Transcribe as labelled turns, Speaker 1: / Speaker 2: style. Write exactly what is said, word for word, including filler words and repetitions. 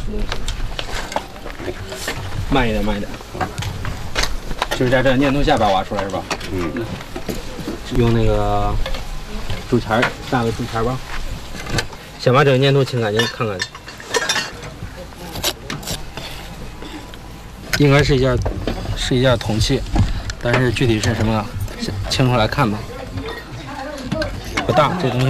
Speaker 1: 慢一点，慢一点。就是在这粘土下边挖出来是吧？
Speaker 2: 嗯。
Speaker 1: 用那个竹签搭个竹签吧，先把这个粘土清干净，看看。应该是一件是一件铜器，但是具体是什么，清出来看吧。不大，这东西。